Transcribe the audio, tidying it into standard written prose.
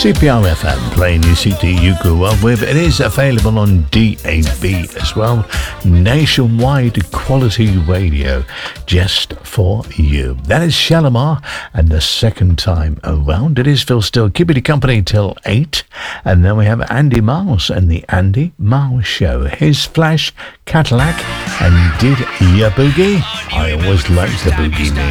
CPR FM, playing you CD you grew up with. It is available on DAB as well. Nationwide quality radio, just for you. That is Shalimar, and the second time around, it is Phil Still, keeping you company till 8. And then we have Andy Miles and the Andy Miles Show. His Flash Cadillac and Did Ya Boogie? I always liked the boogie, me.